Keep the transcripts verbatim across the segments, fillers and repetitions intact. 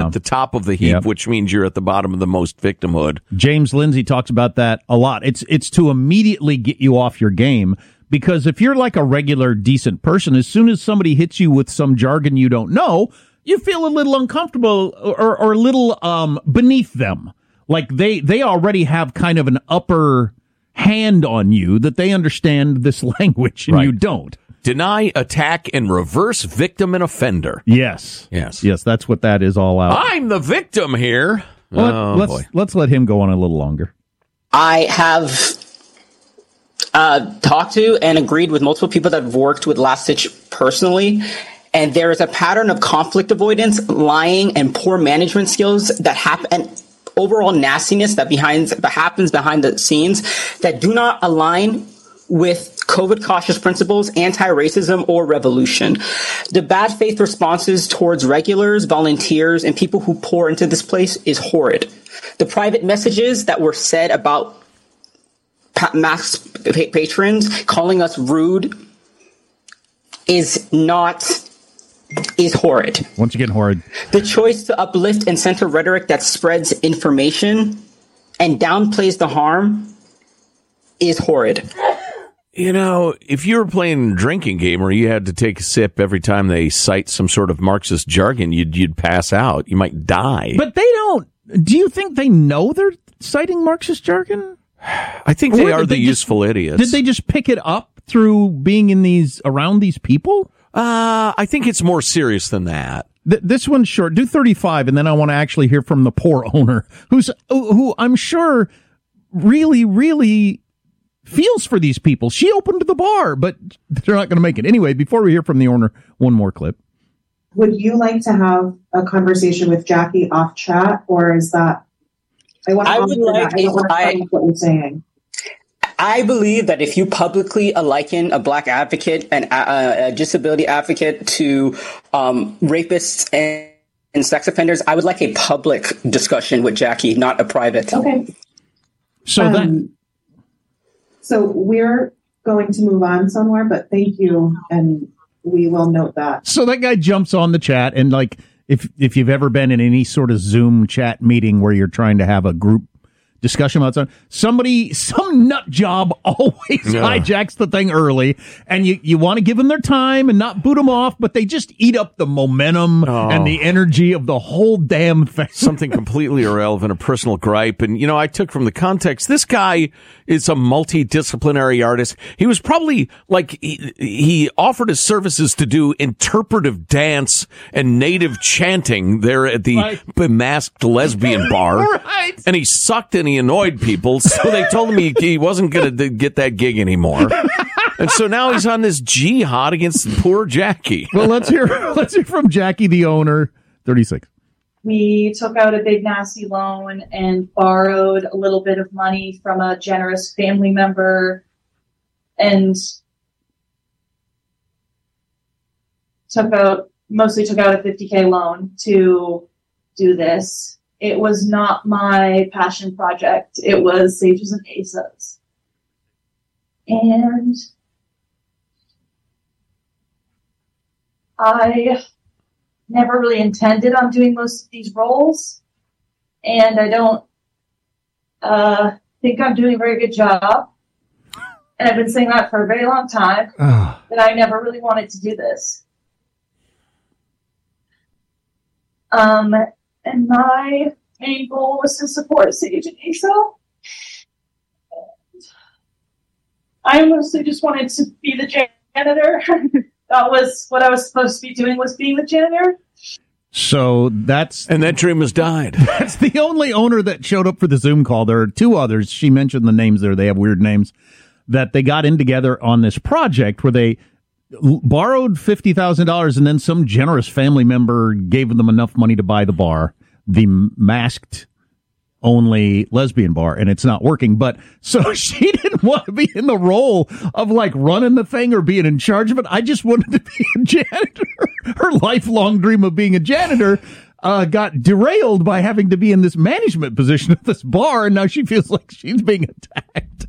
at the top of the heap, yep. which means you're at the bottom of the most victimhood. James Lindsay talks about that a lot. It's it's to immediately get you off your game, because if you're like a regular, decent person, as soon as somebody hits you with some jargon you don't know, you feel a little uncomfortable or, or a little um, beneath them. Like they, they already have kind of an upper hand on you that they understand this language and right. you don't. Deny, attack, and reverse victim and offender. Yes. Yes. Yes, that's what that is all out. I'm the victim here. Well, oh, let's, boy. let's let him go on a little longer. I have uh, talked to and agreed with multiple people that have worked with Last Stitch personally, and there is a pattern of conflict avoidance, lying, and poor management skills that happen, and overall nastiness that behind that happens behind the scenes that do not align with COVID cautious principles, anti-racism, or revolution. The bad faith responses towards regulars, volunteers, and people who pour into this place is horrid. The private messages that were said about pa- mass pa- patrons calling us rude is not, is horrid. Once again, horrid. The choice to uplift and center rhetoric that spreads information and downplays the harm is horrid. You know, if you were playing a drinking game where you had to take a sip every time they cite some sort of Marxist jargon, you'd you'd pass out. You might die. But they don't. Do you think they know they're citing Marxist jargon? I think they are the useful idiots. Did they just pick it up through being in these around these people? Uh, I think it's more serious than that. Th- this one's short. Do thirty-five, and then I want to actually hear from the poor owner, who's who I'm sure really, really feels for these people. She opened the bar, but they're not going to make it. Anyway, before we hear from the owner, one more clip. Would you like to have a conversation with Jackie off chat, or is that? I want to. I would like that. I don't want to I, what you're saying. I believe that if you publicly liken a black advocate and a, a disability advocate to um, rapists and, and sex offenders, I would like a public discussion with Jackie, not a private. Okay. So um, that. So we're going to move on somewhere, but thank you, and we will note that. So that guy jumps on the chat, and like, if if you've ever been in any sort of Zoom chat meeting where you're trying to have a group discussion about something, somebody, some nut job always yeah. hijacks the thing early, and you, you want to give them their time and not boot them off, but they just eat up the momentum oh. and the energy of the whole damn thing. Something completely irrelevant, a personal gripe. And, you know, I took from the context, this guy is a multidisciplinary artist. He was probably like, he, he offered his services to do interpretive dance and native chanting there at the right. Masked Lesbian Bar. Right. And he sucked and he annoyed people, so they told him he, he wasn't going to get that gig anymore. And so now he's on this jihad against poor Jackie. Well, let's hear let's hear from Jackie, the owner, thirty-six. We took out a big nasty loan and borrowed a little bit of money from a generous family member and took out mostly took out a fifty K loan to do this. It was not my passion project. It was Sages and Aces. And I never really intended on doing most of these roles. And I don't uh, think I'm doing a very good job. And I've been saying that for a very long time, that I never really wanted to do this. Um... And my main goal was to support Sage and A S O. I mostly just wanted to be the janitor. That was what I was supposed to be doing, was being the janitor. So that's... And that dream has died. That's the only owner that showed up for the Zoom call. There are two others. She mentioned the names there. They have weird names. That they got in together on this project where they borrowed fifty thousand dollars and then some generous family member gave them enough money to buy the bar, the masked only lesbian bar, and it's not working. But so she didn't want to be in the role of like running the thing or being in charge of it. I just wanted to be a janitor. Her lifelong dream of being a janitor uh, got derailed by having to be in this management position at this bar, and now she feels like she's being attacked.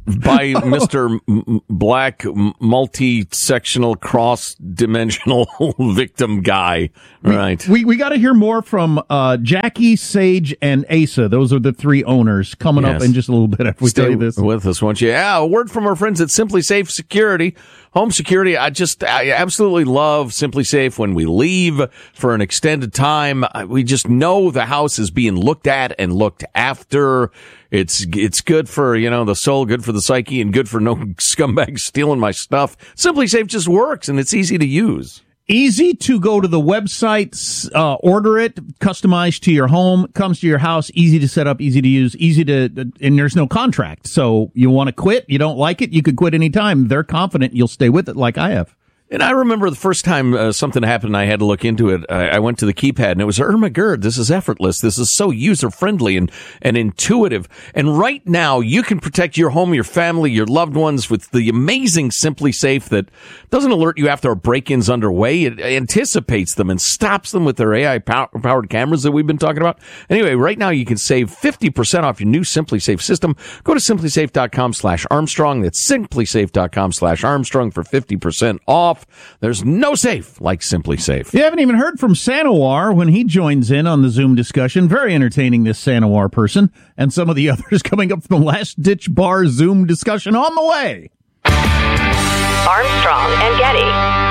by Mister M- Black multi-sectional cross-dimensional victim guy. Right. We we, we got to hear more from uh, Jackie, Sage, and Asa. Those are the three owners coming Yes. up in just a little bit after we Stay tell you this. with us, won't you? Yeah, a word from our friends at Simply Safe Security. Home security, I just, I absolutely love Simply Safe. When we leave for an extended time, we just know the house is being looked at and looked after. It's, it's good for, you know, the soul, good for the psyche, and good for no scumbags stealing my stuff. Simply Safe just works, and it's easy to use. Easy to go to the website, uh, order it, customized to your home, comes to your house, easy to set up, easy to use, easy to, and there's no contract. So you want to quit, you don't like it, you could quit anytime. They're confident you'll stay with it like I have. And I remember the first time uh, something happened and I had to look into it, I, I went to the keypad and it was, oh my God, this is effortless. This is so user-friendly and, and intuitive. And right now, you can protect your home, your family, your loved ones with the amazing Simply Safe that doesn't alert you after a break-in's underway. It anticipates them and stops them with their A I-powered cameras that we've been talking about. Anyway, right now, you can save fifty percent off your new Simply Safe system. Go to simplysafe.com slash Armstrong. That's simplysafe.com slash Armstrong for fifty percent off. There's no safe like Simply Safe. You haven't even heard from Sanowar when he joins in on the Zoom discussion. Very entertaining, this Sanowar person, and some of the others coming up from the Last Ditch Bar Zoom discussion on the way. Armstrong and Getty.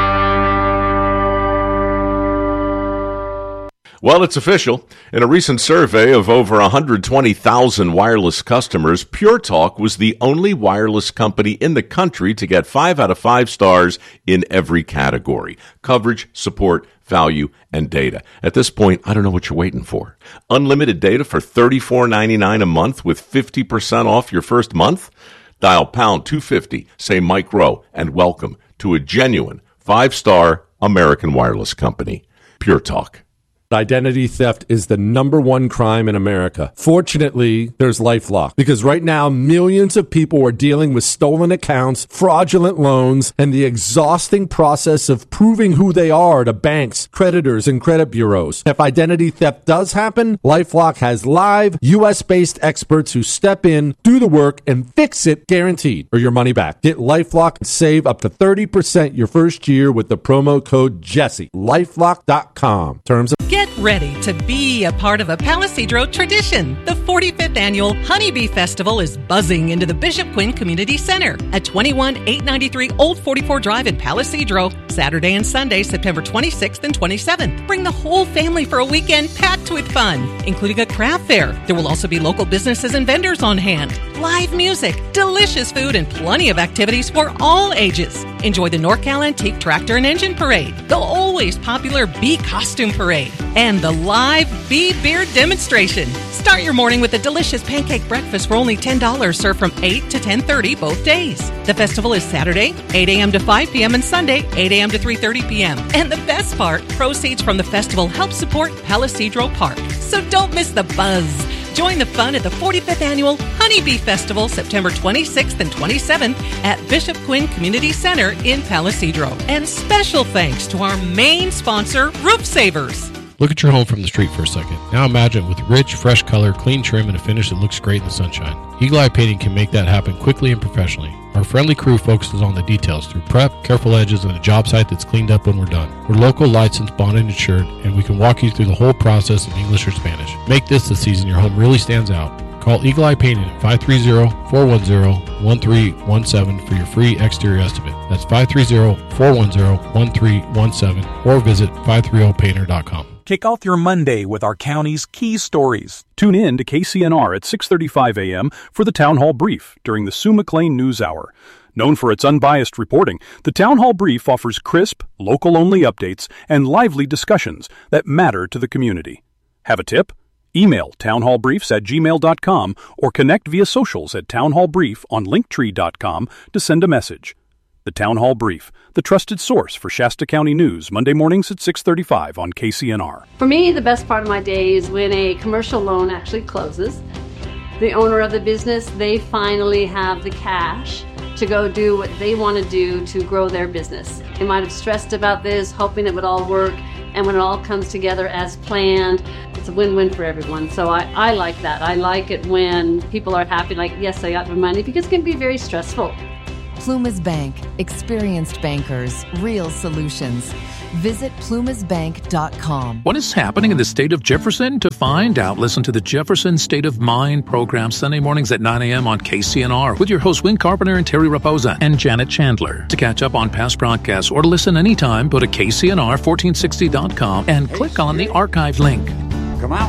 Well, it's official. In a recent survey of over one hundred twenty thousand wireless customers, Pure Talk was the only wireless company in the country to get five out of five stars in every category: coverage, support, value, and data. At this point, I don't know what you're waiting for. Unlimited data for thirty-four ninety-nine a month with fifty percent off your first month? Dial pound two fifty, say Mike Rowe, and welcome to a genuine five-star American wireless company. Pure Talk. Identity theft is the number one crime in America. Fortunately, there's LifeLock, because right now millions of people are dealing with stolen accounts, fraudulent loans, and the exhausting process of proving who they are to banks, creditors, and credit bureaus. If identity theft does happen, LifeLock has live U S-based experts who step in, do the work, and fix it, guaranteed, or your money back. Get LifeLock and save up to thirty percent your first year with the promo code Jesse. LifeLock dot com. Terms of Get ready to be a part of a Palisadro tradition. The forty-fifth Annual Honeybee Festival is buzzing into the Bishop Quinn Community Center at twenty-one eight ninety-three Old forty-four Drive in Palisadro, Saturday and Sunday, September twenty-sixth and twenty-seventh. Bring the whole family for a weekend packed with fun, including a craft fair. There will also be local businesses and vendors on hand, live music, delicious food, and plenty of activities for all ages. Enjoy the NorCal Antique Tractor and Engine Parade, the always popular Bee Costume Parade, and the live Bee Beer Demonstration. Start your morning with a delicious pancake breakfast for only ten dollars, served from eight to ten thirty both days. The festival is Saturday, eight a.m. to five p.m. and Sunday, eight a.m. to three thirty p.m. And the best part, proceeds from the festival help support Palisadro Park. So don't miss the buzz. Join the fun at the forty-fifth Annual Honeybee Festival, September twenty-sixth and twenty-seventh at Bishop Quinn Community Center in Palisadro. And special thanks to our main sponsor, Roof Savers. Look at your home from the street for a second. Now imagine it with rich, fresh color, clean trim, and a finish that looks great in the sunshine. Eagle Eye Painting can make that happen quickly and professionally. Our friendly crew focuses on the details through prep, careful edges, and a job site that's cleaned up when we're done. We're local, licensed, bonded, and insured, and we can walk you through the whole process in English or Spanish. Make this the season your home really stands out. Call Eagle Eye Painting at five three zero, four one zero, one three one seven for your free exterior estimate. That's five three zero, four one zero, one three one seven or visit five thirty painter dot com. Kick off your Monday with our county's key stories. Tune in to K C N R at six thirty-five a.m. for the Town Hall Brief during the Sue McLean News Hour. Known for its unbiased reporting, the Town Hall Brief offers crisp, local-only updates and lively discussions that matter to the community. Have a tip? Email townhallbriefs at gmail dot com or connect via socials at townhallbrief on linktree dot com to send a message. The Town Hall Brief, the trusted source for Shasta County news, Monday mornings at six thirty-five on K C N R. For me, the best part of my day is when a commercial loan actually closes. The owner of the business, they finally have the cash to go do what they want to do to grow their business. They might have stressed about this, hoping it would all work, And when it all comes together as planned, it's a win-win for everyone. So I, I like that. I like it when people are happy, like, yes, I got my money, because it can be very stressful. Plumas Bank. Experienced bankers. Real solutions. Visit plumas bank dot com. What is happening in the state of Jefferson? To find out, listen to the Jefferson State of Mind program Sunday mornings at nine a.m. on K C N R with your hosts Win Carpenter and Terry Raposa and Janet Chandler. To catch up on past broadcasts or to listen anytime, go to K C N R fourteen sixty dot com and click on the archive link.